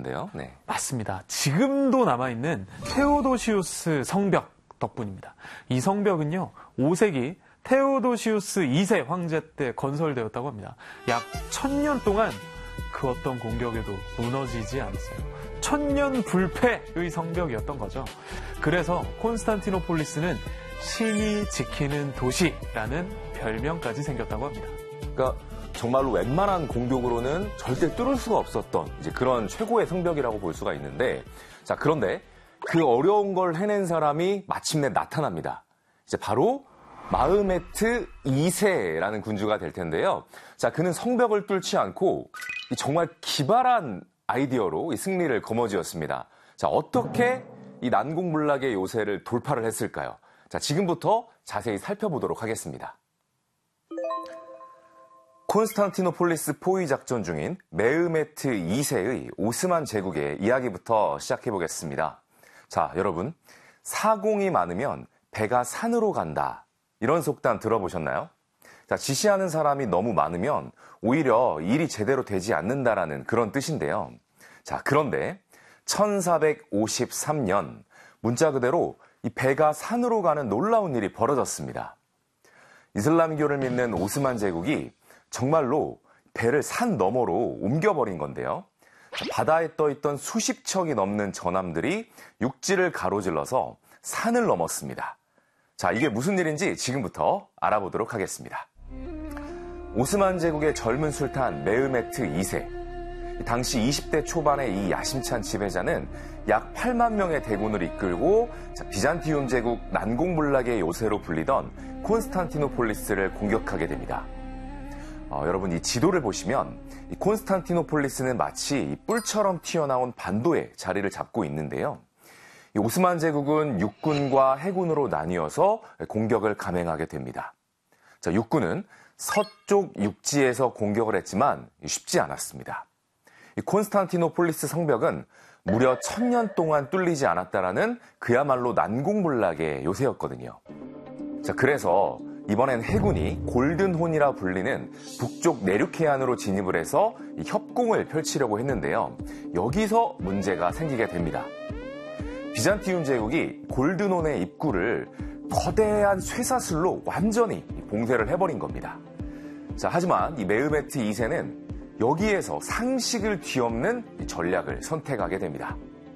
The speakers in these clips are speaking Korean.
텐데요. 네. 맞습니다. 지금도 남아있는 테오도시우스 성벽 덕분입니다. 이 성벽은요, 5세기 테오도시우스 2세 황제 때 건설되었다고 합니다. 약 1000년 동안 그 어떤 공격에도 무너지지 않았어요. 천년불패의 성벽이었던 거죠. 그래서 콘스탄티노폴리스는 신이 지키는 도시라는 별명까지 생겼다고 합니다. 그러니까 정말로 웬만한 공격으로는 절대 뚫을 수가 없었던 이제 그런 최고의 성벽이라고 볼 수가 있는데, 자, 그런데 그 어려운 걸 해낸 사람이 마침내 나타납니다. 이제 바로 마흐메트 2세라는 군주가 될 텐데요. 자, 그는 성벽을 뚫지 않고 정말 기발한 아이디어로 이 승리를 거머쥐었습니다. 자, 어떻게 이 난공불락의 요새를 돌파를 했을까요? 자, 지금부터 자세히 살펴보도록 하겠습니다. 콘스탄티노폴리스 포위 작전 중인 메흐메트 2세의 오스만 제국의 이야기부터 시작해 보겠습니다. 자, 여러분, 사공이 많으면 배가 산으로 간다. 이런 속담 들어보셨나요? 자, 지시하는 사람이 너무 많으면 오히려 일이 제대로 되지 않는다라는 그런 뜻인데요. 자, 그런데 1453년 문자 그대로 이 배가 산으로 가는 놀라운 일이 벌어졌습니다. 이슬람교를 믿는 오스만 제국이 정말로 배를 산 너머로 옮겨버린 건데요. 자, 바다에 떠있던 수십 척이 넘는 전함들이 육지를 가로질러서 산을 넘었습니다. 자, 이게 무슨 일인지 지금부터 알아보도록 하겠습니다. 오스만 제국의 젊은 술탄 메흐메트 2세. 당시 20대 초반의 이 야심찬 지배자는 약 8만 명의 대군을 이끌고 비잔티움 제국 난공불락의 요새로 불리던 콘스탄티노폴리스를 공격하게 됩니다. 여러분, 이 지도를 보시면 이 콘스탄티노폴리스는 마치 이 뿔처럼 튀어나온 반도에 자리를 잡고 있는데요. 이 오스만 제국은 육군과 해군으로 나뉘어서 공격을 감행하게 됩니다. 자, 육군은 서쪽 육지에서 공격을 했지만 쉽지 않았습니다. 이 콘스탄티노폴리스 성벽은 무려 1000년 동안 뚫리지 않았다라는 그야말로 난공불락의 요새였거든요. 자, 그래서 이번엔 해군이 골든혼이라 불리는 북쪽 내륙 해안으로 진입을 해서 이 협공을 펼치려고 했는데요. 여기서 문제가 생기게 됩니다. 비잔티움 제국이 골든혼의 입구를 거대한 쇠사슬로 완전히 봉쇄를 해버린 겁니다. 자, 하지만 이 메흐메트 2세는 여기에서 상식을 뒤엎는 전략을 선택하게 됩니다.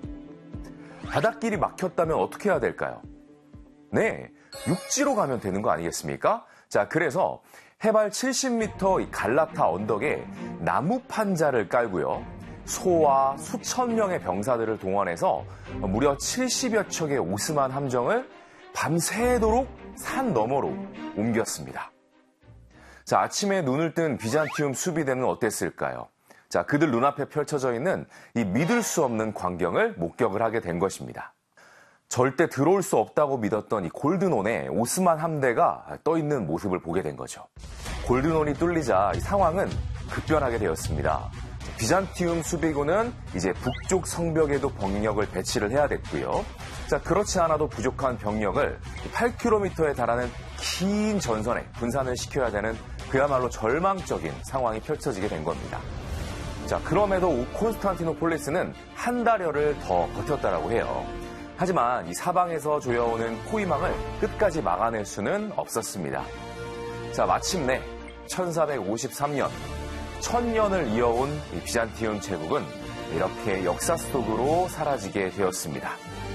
바닷길이 막혔다면 어떻게 해야 될까요? 네, 육지로 가면 되는 거 아니겠습니까? 자, 그래서 해발 70m 이 갈라타 언덕에 나무 판자를 깔고요. 소와 수천 명의 병사들을 동원해서 무려 70여 척의 오스만 함정을 밤새도록 산 너머로 옮겼습니다. 자, 아침에 눈을 뜬 비잔티움 수비대는 어땠을까요? 자, 그들 눈앞에 펼쳐져 있는 이 믿을 수 없는 광경을 목격을 하게 된 것입니다. 절대 들어올 수 없다고 믿었던 이 골든혼에 오스만 함대가 떠 있는 모습을 보게 된 거죠. 골든혼이 뚫리자 이 상황은 급변하게 되었습니다. 비잔티움 수비군은 이제 북쪽 성벽에도 병력을 배치를 해야 됐고요. 자, 그렇지 않아도 부족한 병력을 8km에 달하는 긴 전선에 분산을 시켜야 되는 그야말로 절망적인 상황이 펼쳐지게 된 겁니다. 자, 그럼에도 콘스탄티노폴리스는 한 달여를 더 버텼다라고 해요. 하지만 이 사방에서 조여오는 포위망을 끝까지 막아낼 수는 없었습니다. 자, 마침내 1453년 1000년을 이어온 이 비잔티움 제국은 이렇게 역사 속으로 사라지게 되었습니다.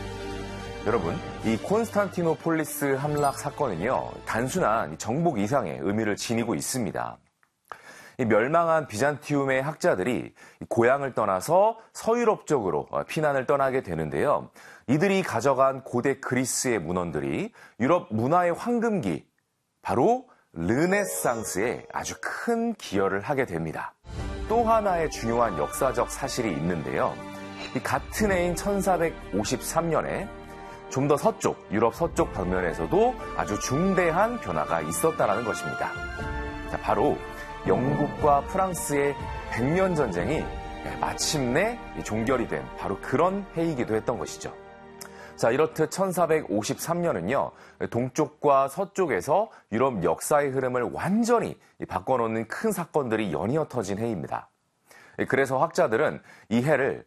여러분, 이 콘스탄티노폴리스 함락 사건은요, 단순한 정복 이상의 의미를 지니고 있습니다. 이 멸망한 비잔티움의 학자들이 고향을 떠나서 서유럽 쪽으로 피난을 떠나게 되는데요. 이들이 가져간 고대 그리스의 문헌들이 유럽 문화의 황금기, 바로 르네상스에 아주 큰 기여를 하게 됩니다. 또 하나의 중요한 역사적 사실이 있는데요. 이 같은 해인 1453년에 좀 더 서쪽, 유럽 서쪽 방면에서도 아주 중대한 변화가 있었다는 것입니다. 자, 바로 영국과 프랑스의 백년 전쟁이 마침내 종결이 된 바로 그런 해이기도 했던 것이죠. 자, 이렇듯 1453년은요, 동쪽과 서쪽에서 유럽 역사의 흐름을 완전히 바꿔놓는 큰 사건들이 연이어 터진 해입니다. 그래서 학자들은 이 해를